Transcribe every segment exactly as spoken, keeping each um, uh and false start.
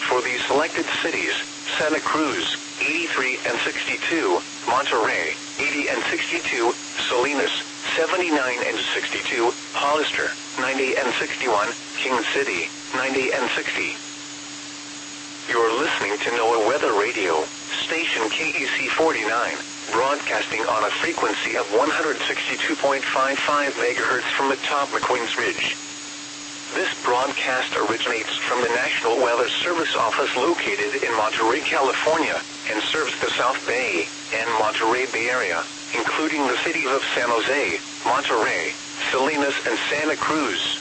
for these selected cities: Santa Cruz, eighty-three and sixty-two, Monterey, eighty and sixty-two, Salinas, seventy-nine and sixty-two, Hollister, ninety and sixty-one, King City, ninety and sixty. You're listening to NOAA Weather Radio, station K E C forty-nine, broadcasting on a frequency of one hundred sixty-two point five five megahertz from atop McQueen's Ridge. This broadcast originates from the National Weather Service office located in Monterey, California, and serves the South Bay and Monterey Bay Area, including the cities of San Jose, Monterey, Salinas, and Santa Cruz.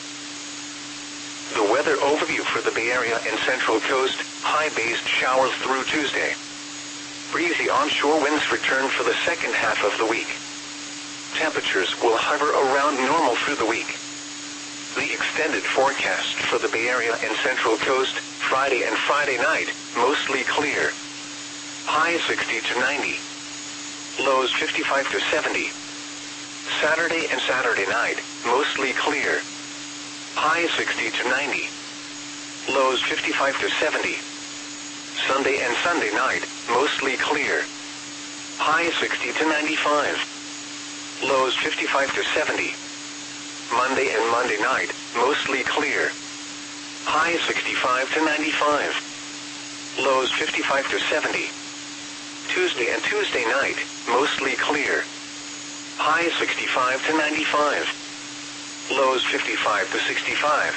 The weather overview for the Bay Area and Central Coast: high-based showers through Tuesday. Breezy onshore winds return for the second half of the week. Temperatures will hover around normal through the week. The extended forecast for the Bay Area and Central Coast: Friday and Friday night, mostly clear. High sixty to ninety. Lows fifty-five to seventy. Saturday and Saturday night, mostly clear. High sixty to ninety. Lows fifty-five to seventy. Sunday and Sunday night, mostly clear. High sixty to ninety-five. Lows fifty-five to seventy. Monday and Monday night, mostly clear. High sixty-five to ninety-five. Lows fifty-five to seventy. Tuesday and Tuesday night, mostly clear. High sixty-five to ninety-five. Lows fifty-five to sixty-five.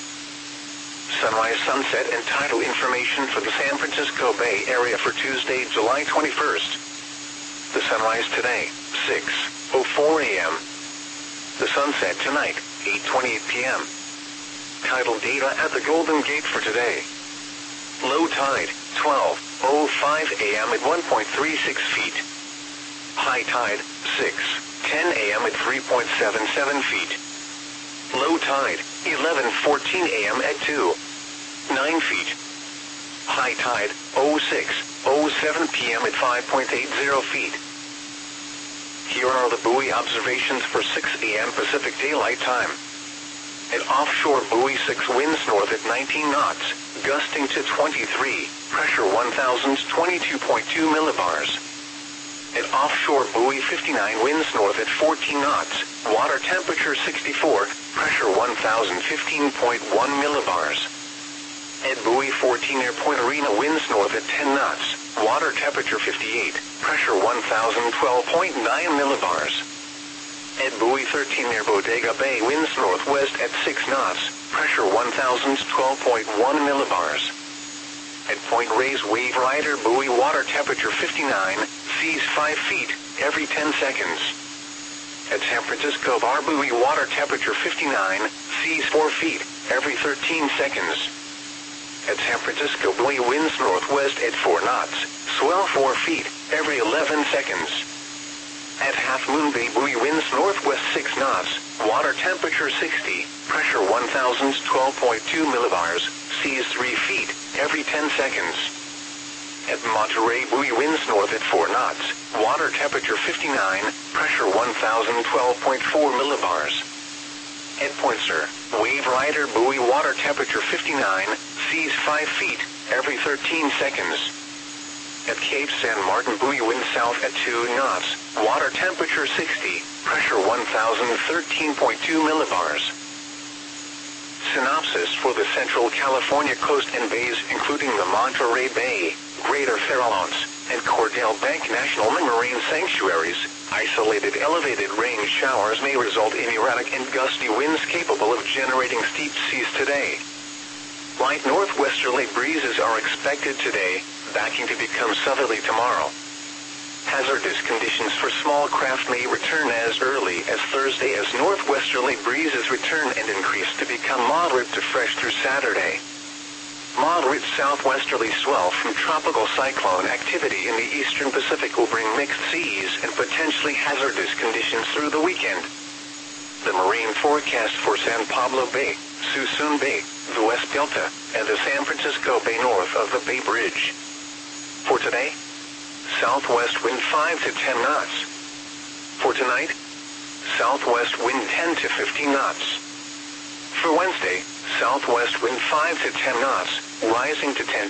Sunrise, sunset, and tidal information for the San Francisco Bay Area for Tuesday, July twenty-first. The sunrise today, six oh four a.m. The sunset tonight, eight twenty-eight p.m. Tidal data at the Golden Gate for today. Low tide, twelve oh five a.m. at one point three six feet. High tide, six ten a.m. at three point seven seven feet. Low tide, eleven fourteen a.m. at two nine feet. High tide, oh six oh seven p.m. at five point eight zero feet. Here are the buoy observations for six a.m. Pacific Daylight Time. At offshore buoy six, winds north at nineteen knots, gusting to twenty-three, pressure one thousand twenty-two point two millibars. At offshore buoy fifty-nine, winds north at fourteen knots, water temperature sixty-four, pressure one thousand fifteen point one millibars. At buoy fourteen, near Point Arena, winds north at ten knots, water temperature fifty-eight, pressure one thousand twelve point nine millibars. At buoy thirteen, near Bodega Bay, winds northwest at six knots, pressure one thousand twelve point one millibars. At Point Reyes Wave Rider buoy, water temperature fifty-nine, seas five feet, every ten seconds. At San Francisco Bar buoy, water temperature fifty-nine, seas four feet, every thirteen seconds. At San Francisco buoy, winds northwest at four knots, swell four feet, every eleven seconds. At Half Moon Bay buoy, winds northwest six knots, water temperature sixty, pressure one thousand twelve point two millibars, seas three feet, every ten seconds. At Monterey buoy, winds north at four knots, water temperature fifty-nine, pressure one thousand twelve point four millibars. At Point Sur, Wave Rider buoy, water temperature fifty-nine, seas five feet, every thirteen seconds. At Cape San Martin buoy, wind south at two knots, water temperature sixty, pressure one thousand thirteen point two millibars. Synopsis for the Central California coast and bays, including the Monterey Bay, Greater Farallones, and Cordell Bank National Marine Sanctuaries. Isolated elevated rain showers may result in erratic and gusty winds capable of generating steep seas today. Light northwesterly breezes are expected today, backing to become southerly tomorrow. Hazardous conditions for small craft may return as early as Thursday as northwesterly breezes return and increase to become moderate to fresh through Saturday. Moderate southwesterly swell from tropical cyclone activity in the eastern Pacific will bring mixed seas and potentially hazardous conditions through the weekend. The marine forecast for San Pablo Bay, Suisun Bay, the West Delta, and the San Francisco Bay north of the Bay Bridge. For today, southwest wind five to ten knots. For tonight, southwest wind ten to fifteen knots. For Wednesday, southwest wind five to ten knots, rising to ten